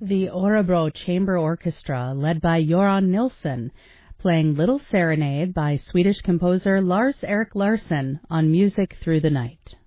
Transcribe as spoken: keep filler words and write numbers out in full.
The Orebro Chamber Orchestra, led by Göran Nilsson, playing Little Serenade by Swedish composer Lars Erik Larsson on Music Through the Night.